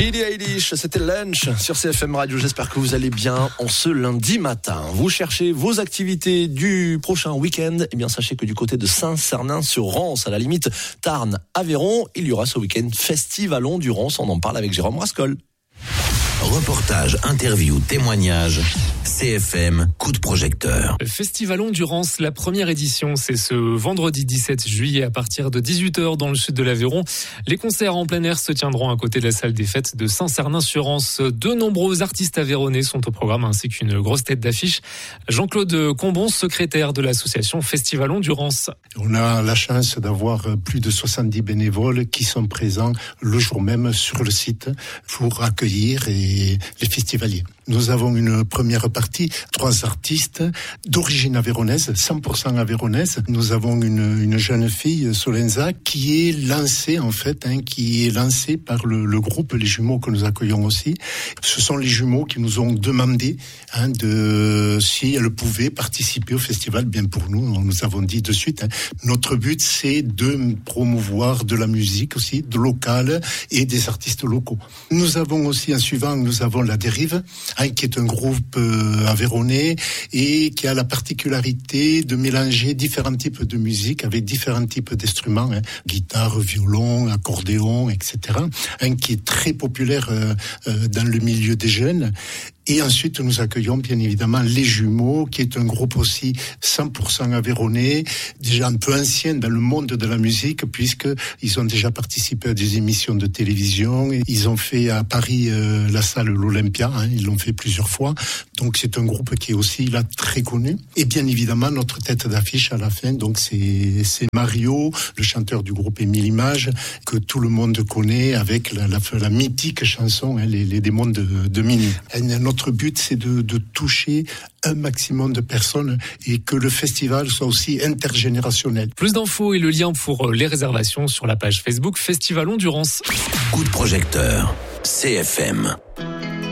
Billie Eilish, c'était Lunch sur CFM Radio. J'espère que vous allez bien en ce lundi matin. Vous cherchez vos activités du prochain week-end. Eh bien, sachez que du côté de Saint-Cernin-sur-Rance, à la limite Tarn-Aveyron, il y aura ce week-end Festivalon du Rance. On en parle avec Jérôme Rascol. Reportage, interview, témoignage, CFM, coup de projecteur. Festivalon du Rance, la première édition, c'est ce vendredi 17 juillet à partir de 18h dans le sud de l'Aveyron. Les concerts en plein air se tiendront à côté de la salle des fêtes de Saint-Cernin-sur-Rance. De nombreux artistes aveyronais sont au programme ainsi qu'une grosse tête d'affiche. Jean-Claude Combon, secrétaire de l'association Festivalon du Rance. On a la chance d'avoir plus de 70 bénévoles qui sont présents le jour même sur le site pour accueillir les festivaliers. Nous avons une première partie, 3 artistes d'origine aveyronnaise, 100% aveyronnaise. Nous avons une jeune fille, Solenza, qui est lancée par le groupe Les Jumeaux que nous accueillons aussi. Ce sont les Jumeaux qui nous ont demandé si elles pouvaient participer au festival. Bien pour nous avons dit de suite. Notre but, c'est de promouvoir de la musique aussi, de local et des artistes locaux. Nous avons aussi un suivant, nous avons La Dérive, qui est un groupe aveyronnais et qui a la particularité de mélanger différents types de musique avec différents types d'instruments, guitare, violon, accordéon, etc., qui est très populaire dans le milieu des jeunes. Et ensuite, nous accueillons bien évidemment Les Jumeaux, qui est un groupe aussi 100% aveyronnais, déjà un peu ancien dans le monde de la musique, puisqu'ils ont déjà participé à des émissions de télévision. Ils ont fait à Paris la salle l'Olympia, ils l'ont fait plusieurs fois. Donc c'est un groupe qui est aussi là très connu. Et bien évidemment, notre tête d'affiche à la fin, donc c'est Mario, le chanteur du groupe Émile Images, que tout le monde connaît avec la mythique chanson Les démons de minuit. Notre but, c'est de toucher un maximum de personnes et que le festival soit aussi intergénérationnel. Plus d'infos et le lien pour les réservations sur la page Facebook Festivalon du Rance. Coup de projecteur, CFM.